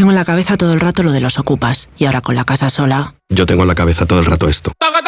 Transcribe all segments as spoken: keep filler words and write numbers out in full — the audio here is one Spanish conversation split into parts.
Tengo en la cabeza todo el rato lo de los ocupas. Y ahora con la casa sola... Yo tengo en la cabeza todo el rato esto.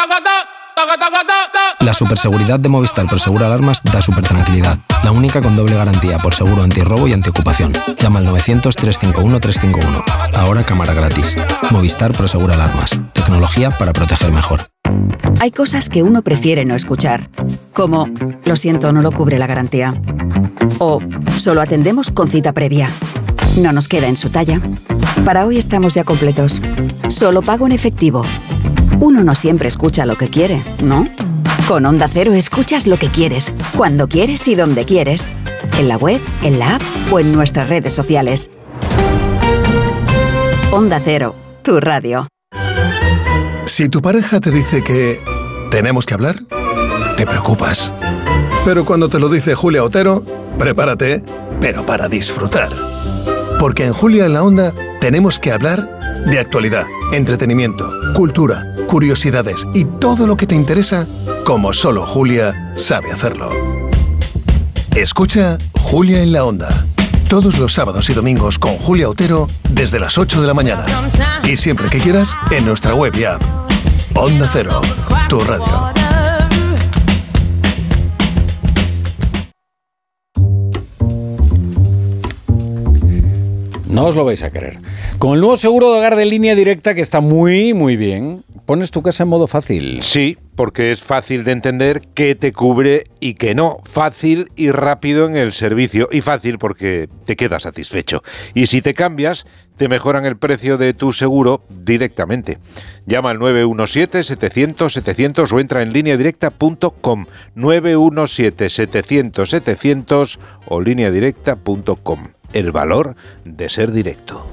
La superseguridad de Movistar Prosegur Alarmas da súper tranquilidad. La única con doble garantía por seguro antirrobo y antiocupación. Llama al novecientos, trescientos cincuenta y uno, trescientos cincuenta y uno. Ahora cámara gratis. Movistar Prosegur Alarmas. Tecnología para proteger mejor. Hay cosas que uno prefiere no escuchar. Como, lo siento, no lo cubre la garantía. O, solo atendemos con cita previa. No nos queda en su talla. Para hoy estamos ya completos. Solo pago en efectivo. Uno no siempre escucha lo que quiere, ¿no? Con Onda Cero escuchas lo que quieres, cuando quieres y donde quieres. En la web, en la app o en nuestras redes sociales. Onda Cero, tu radio. Si tu pareja te dice que tenemos que hablar, te preocupas. Pero cuando te lo dice Julia Otero, prepárate, pero para disfrutar. Porque en Julia en la Onda tenemos que hablar de actualidad, entretenimiento, cultura, curiosidades y todo lo que te interesa, como solo Julia sabe hacerlo. Escucha Julia en la Onda, todos los sábados y domingos con Julia Otero desde las ocho de la mañana. Y siempre que quieras, en nuestra web y app. Onda Cero, tu radio. No os lo vais a querer. Con el nuevo seguro de hogar de Línea Directa, que está muy, muy bien, pones tu casa en modo fácil. Sí, porque es fácil de entender qué te cubre y qué no. Fácil y rápido en el servicio. Y fácil porque te quedas satisfecho. Y si te cambias, te mejoran el precio de tu seguro directamente. Llama al nueve uno siete, setecientos, setecientos o entra en línea directa punto com. nueve uno siete, setecientos, setecientos o línea directa punto com. El valor de ser directo.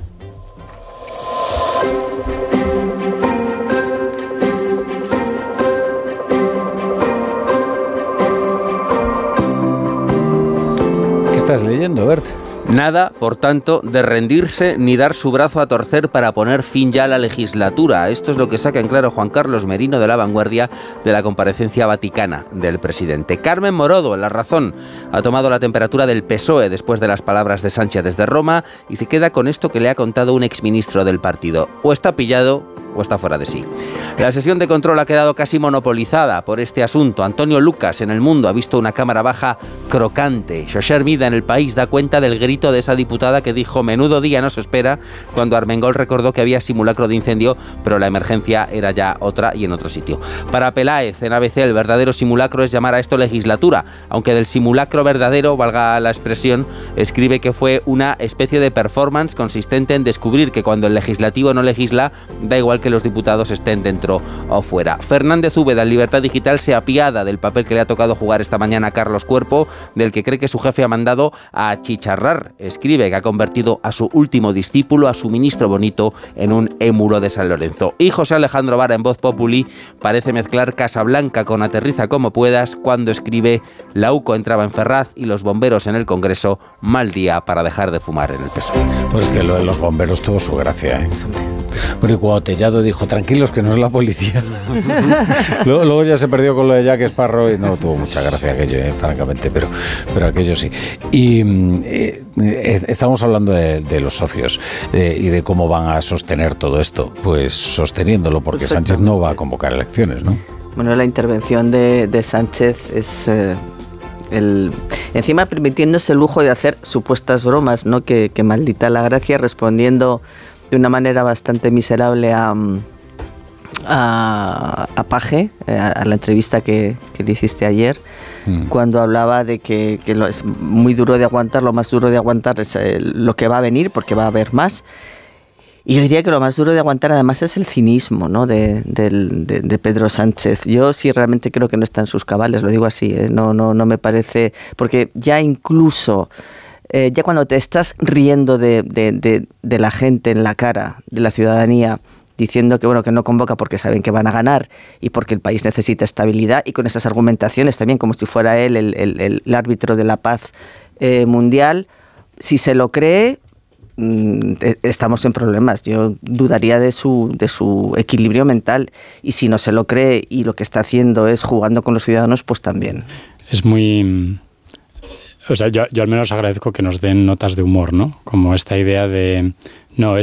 ¿Qué estás leyendo, Bert? Nada, por tanto, de rendirse ni dar su brazo a torcer para poner fin ya a la legislatura. Esto es lo que saca en claro Juan Carlos Merino de La Vanguardia de la comparecencia vaticana del presidente. Carmen Morodo, en La Razón, ha tomado la temperatura del P S O E después de las palabras de Sánchez desde Roma y se queda con esto que le ha contado un exministro del partido. O está pillado o está fuera de sí. La sesión de control ha quedado casi monopolizada por este asunto. Antonio Lucas en El Mundo ha visto una cámara baja crocante. José Hermida en El País da cuenta del grito de esa diputada que dijo menudo día nos espera cuando Armengol recordó que había simulacro de incendio, pero la emergencia era ya otra y en otro sitio. Para Peláez en A B C el verdadero simulacro es llamar a esto legislatura, aunque del simulacro verdadero, valga la expresión, escribe que fue una especie de performance consistente en descubrir que cuando el legislativo no legisla, da igual que los diputados estén dentro o fuera. Fernández Úbeda en Libertad Digital se apiada del papel que le ha tocado jugar esta mañana a Carlos Cuerpo, del que cree que su jefe ha mandado a achicharrar. Escribe que ha convertido a su último discípulo, a su ministro bonito, en un émulo de San Lorenzo. Y José Alejandro Vara en Voz Populi parece mezclar Casablanca con Aterriza como puedas cuando escribe la U C O entraba en Ferraz y los bomberos en el Congreso, mal día para dejar de fumar en el P S O E. Pues que lo de los bomberos tuvo su gracia, ¿eh? Porque cuando Tellado dijo, tranquilos que no es la policía. luego, luego ya se perdió con lo de Jack Sparrow y no tuvo mucha gracia aquello, eh, francamente, pero, pero aquello sí. Y eh, estamos hablando de, de los socios eh, y de cómo van a sostener todo esto. Pues sosteniéndolo, porque Sánchez no va a convocar elecciones, ¿no? Bueno, la intervención de, de Sánchez es... Eh... El, encima permitiéndose el lujo de hacer supuestas bromas, ¿no? Que, que maldita la gracia, respondiendo de una manera bastante miserable a, a, a Paje, a, a la entrevista que, que le hiciste ayer, mm. cuando hablaba de que, que lo es muy duro de aguantar, lo más duro de aguantar es eh, lo que va a venir, porque va a haber más. Y yo diría que lo más duro de aguantar además es el cinismo, ¿no? de, de, de, de Pedro Sánchez. Yo sí realmente creo que no está en sus cabales, lo digo así, ¿eh? no, no, no me parece, porque ya incluso, eh, ya cuando te estás riendo de, de, de, de la gente en la cara, de la ciudadanía, diciendo que bueno que no convoca porque saben que van a ganar y porque el país necesita estabilidad, y con esas argumentaciones también como si fuera él el, el, el, el árbitro de la paz eh, mundial, si se lo cree, estamos en problemas. Yo dudaría de su de su equilibrio mental, y si no se lo cree y lo que está haciendo es jugando con los ciudadanos, pues también. Es muy... O sea, yo, yo al menos agradezco que nos den notas de humor, ¿no? Como esta idea de... No,